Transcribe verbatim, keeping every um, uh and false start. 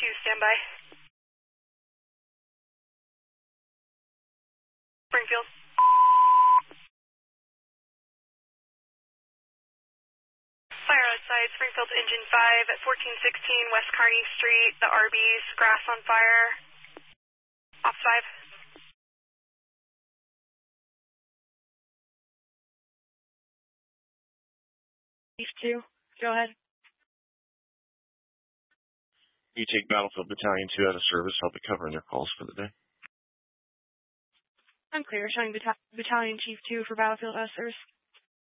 two, standby. Springfield. Fire outside Springfield Engine five at fourteen sixteen West Kearney Street, the Arby's, grass on fire. Ops five. Chief two, go ahead. You take Battlefield Battalion two out of service. I'll be covering their calls for the day. I'm clear, showing Bat Battalion Chief two for Battlefield out of service.